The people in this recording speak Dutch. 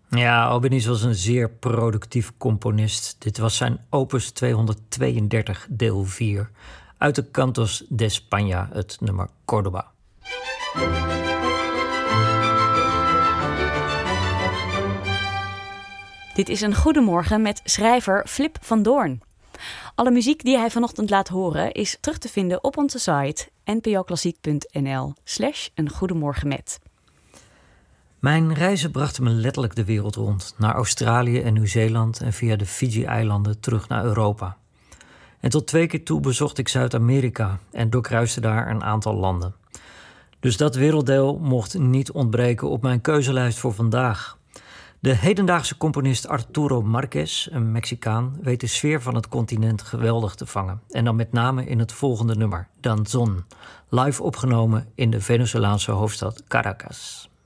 Ja, Albéniz was een zeer productief componist. Dit was zijn opus 232, deel 4. Uit de Cantos de España, het nummer Córdoba. Dit is een Goedemorgen met schrijver Flip van Doorn. Alle muziek die hij vanochtend laat horen is terug te vinden op onze site npoklassiek.nl/eengoedemorgenmet. Mijn reizen brachten me letterlijk de wereld rond. Naar Australië en Nieuw-Zeeland en via de Fiji-eilanden terug naar Europa. En tot 2 keer toe bezocht ik Zuid-Amerika en doorkruiste daar een aantal landen. Dus dat werelddeel mocht niet ontbreken op mijn keuzelijst voor vandaag. De hedendaagse componist Arturo Márquez, een Mexicaan, weet de sfeer van het continent geweldig te vangen. En dan met name in het volgende nummer, Danzón, live opgenomen in de Venezolaanse hoofdstad Caracas.